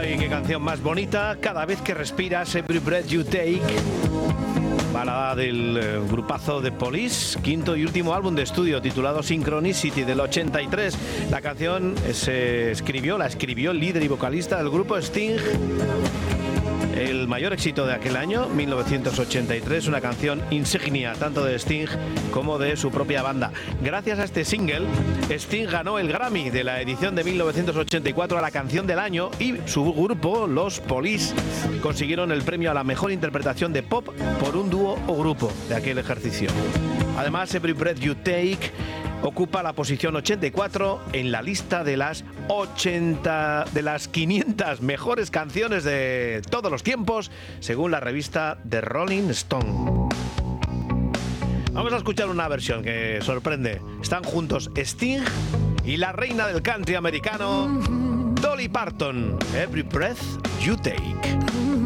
Ay, qué canción más bonita. Cada vez que respiras, Every Breath You Take. Balada del grupazo The Police, quinto y último álbum de estudio titulado Synchronicity del 83. La canción la escribió el líder y vocalista del grupo Sting. El mayor éxito de aquel año, 1983, una canción insignia tanto de Sting como de su propia banda. Gracias a este single, Sting ganó el Grammy de la edición de 1984 a la canción del año y su grupo, los Police, consiguieron el premio a la mejor interpretación de pop por un dúo o grupo de aquel ejercicio. Además, Every Breath You Take ocupa la posición 84 en la lista de las 500 mejores canciones de todos los tiempos, según la revista The Rolling Stone. Vamos a escuchar una versión que sorprende. Están juntos Sting y la reina del country americano, Dolly Parton. Every Breath You Take.